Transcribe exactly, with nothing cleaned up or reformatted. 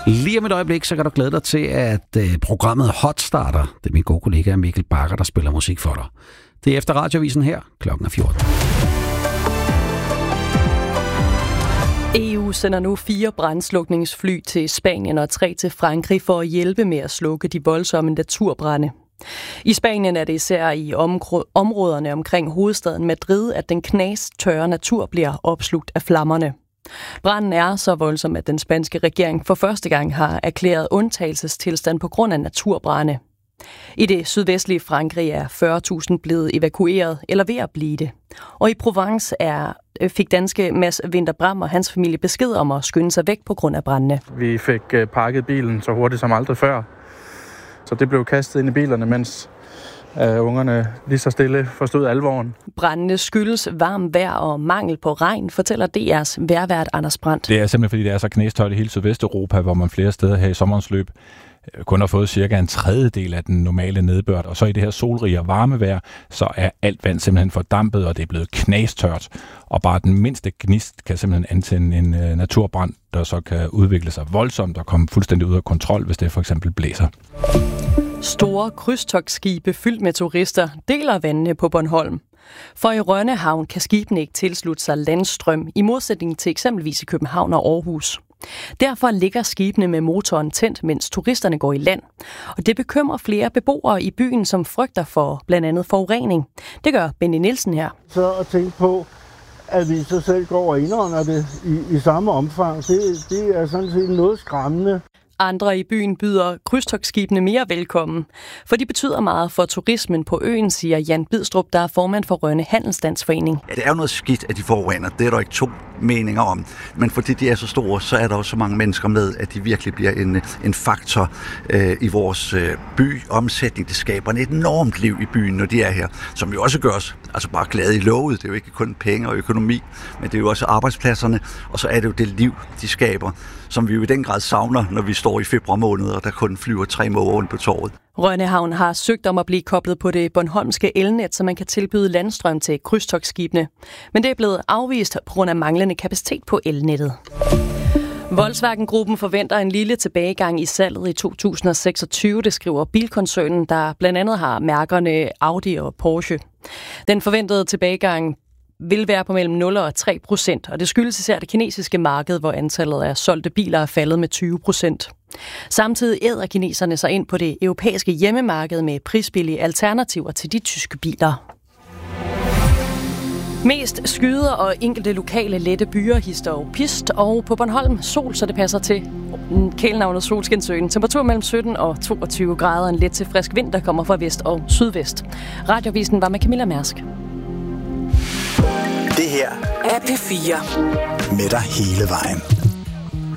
Lige om et øjeblik, så kan du glæde dig til, at øh, programmet Hot starter. Det er min gode kollega Mikkel Bakker, der spiller musik for dig. Det er efter Radiovisen her, klokken er fjorten. E U sender nu fire brandslukningsfly til Spanien og tre til Frankrig for at hjælpe med at slukke de voldsomme naturbrande. I Spanien er det især i områderne omkring hovedstaden Madrid, at den knastørre natur bliver opslugt af flammerne. Branden er så voldsom, at den spanske regering for første gang har erklæret undtagelsestilstand på grund af naturbrande. I det sydvestlige Frankrig er fyrre tusind blevet evakueret eller ved at blive det. Og i Provence er, fik danske Mads Winther Bram og hans familie besked om at skynde sig væk på grund af brandene. Vi fik pakket bilen så hurtigt som aldrig før. Så det blev kastet ind i bilerne, mens uh, ungerne lige så stille forstod alvoren. Brandene skyldes varm vejr og mangel på regn, fortæller D R's vejrvært Anders Brandt. Det er simpelthen fordi, det er så knæstøjt i hele Sydvesteuropa, hvor man flere steder her i sommerens løb kun har fået cirka en tredjedel af den normale nedbør. Og så i det her solrige og varme vejr, så er alt vand simpelthen fordampet, og det er blevet knastørt. Og bare den mindste gnist kan simpelthen antænde en uh, naturbrand, der så kan udvikle sig voldsomt og komme fuldstændig ud af kontrol, hvis det for eksempel blæser. Store krydstogtskibe fyldt med turister deler vandene på Bornholm. For i Rønne Havn kan skibene ikke tilslutte sig landstrøm, i modsætning til eksempelvis i København og Aarhus. Derfor ligger skibene med motoren tændt, mens turisterne går i land. Og det bekymrer flere beboere i byen, som frygter for blandt andet forurening. Det gør Benny Nielsen her. Så at tænke på, at vi så selv går og indånder det i, i samme omfang, det, det er sådan set noget skræmmende. Andre i byen byder krydstogtskibene mere velkommen, for de betyder meget for turismen på øen, siger Jan Bidstrup, der er formand for Rønne Handelsstandsforening. Ja, det er jo noget skidt, at de forurener. Det er der ikke to meninger om. Men fordi de er så store, så er der også så mange mennesker med, at de virkelig bliver en, en faktor øh, i vores øh, byomsætning. Det skaber et enormt liv i byen, når de er her, som jo også gør os altså bare glade i lovet. Det er jo ikke kun penge og økonomi, men det er jo også arbejdspladserne, og så er det jo det liv, de skaber, som vi jo i den grad savner, når vi står i februar måned, og der kun flyver tre måger rundt på torvet. Rønne Havn har søgt om at blive koblet på det bornholmske elnet, så man kan tilbyde landstrøm til krydstogtskibene. Men det er blevet afvist på grund af manglende kapacitet på elnettet. Volkswagen-gruppen forventer en lille tilbagegang i salget i to tusind og seksogtyve, det skriver bilkoncernen, der blandt andet har mærkerne Audi og Porsche. Den forventede tilbagegang vil være på mellem nul og tre procent, og det skyldes især det kinesiske marked, hvor antallet af solgte biler er faldet med tyve procent. Samtidig æder kineserne sig ind på det europæiske hjemmemarked med prisbillige alternativer til de tyske biler. Mest skyder og enkelte lokale lette byer, hister og pist, og på Bornholm sol, så det passer til kælenavnet Solskinsøen. Temperatur mellem sytten og toogtyve grader, en let til frisk vind, der kommer fra vest og sydvest. Radiovisen var med Camilla Mærsk. Det her er P fire. Med dig hele vejen.